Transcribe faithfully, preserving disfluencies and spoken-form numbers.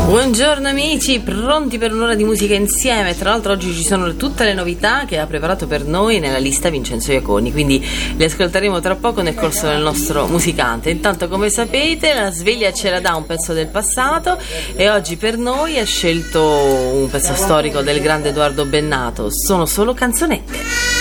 Buongiorno amici, pronti per un'ora di musica insieme. Tra l'altro oggi ci sono tutte le novità che ha preparato per noi nella lista Vincenzo Iaconi, quindi le ascolteremo tra poco nel corso del nostro musicante. Intanto, come sapete, la sveglia ce la dà un pezzo del passato e oggi per noi ha scelto un pezzo storico del grande Edoardo Bennato. Sono solo canzonette.